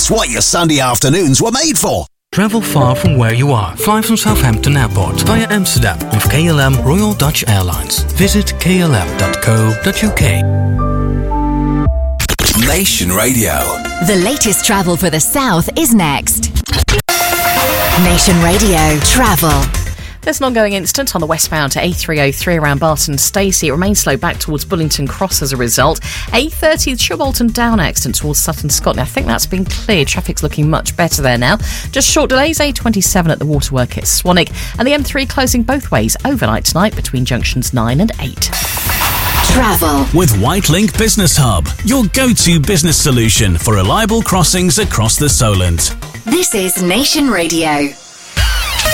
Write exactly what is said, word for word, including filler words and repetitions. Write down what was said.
It's what your Sunday afternoons were made for. Travel far from where you are. Fly from Southampton Airport via Amsterdam with K L M Royal Dutch Airlines. Visit k l m dot co dot u k. Nation Radio. The latest travel for the South is next. Nation Radio Travel. There's an ongoing incident on the westbound to A three oh three around Barton Stacey. It remains slow back towards Bullington Cross as a result. A thirty, the Chilbolton Down accident towards Sutton Scotland. I think that's been cleared. Traffic's looking much better there now. Just short delays, A twenty-seven at the Waterwork at Swanwick. And the M three closing both ways overnight tonight between junctions nine and eight. Travel with Whitelink Business Hub, your go-to business solution for reliable crossings across the Solent. This is Nation Radio.